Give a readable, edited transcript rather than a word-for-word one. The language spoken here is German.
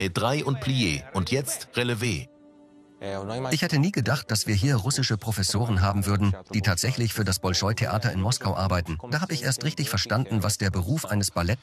Et3 und Plié und jetzt Relevé. Ich hätte nie gedacht, dass wir hier russische Professoren haben würden, die tatsächlich für das Bolschoi-Theater in Moskau arbeiten. Da habe ich erst richtig verstanden, was der Beruf eines